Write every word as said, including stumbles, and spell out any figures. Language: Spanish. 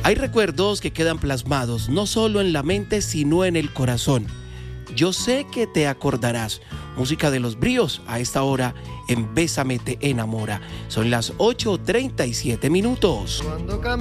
Hay recuerdos que quedan plasmados no solo en la mente, sino en el corazón. Yo sé que te acordarás. Música de Los Bríos a esta hora en Bésame te enamora. Son las ocho treinta y siete minutos.